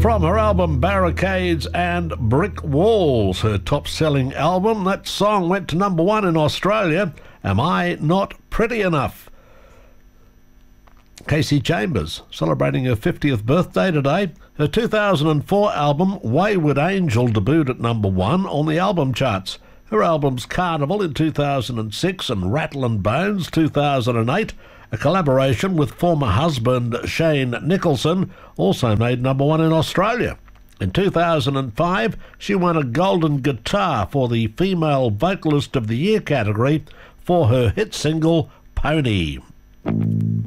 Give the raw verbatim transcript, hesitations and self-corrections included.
From her album Barricades and Brick Walls, her top-selling album, that song went to number one in Australia, Am I Not Pretty Enough? Kasey Chambers, celebrating her fiftieth birthday today. Her two thousand four album Wayward Angel debuted at number one on the album charts. Her albums Carnival in two thousand six and Rattle and Bones two thousand eight, a collaboration with former husband Shane Nicholson, also made number one in Australia. In two thousand five, she won a Golden Guitar for the Female Vocalist of the Year category for her hit single Pony.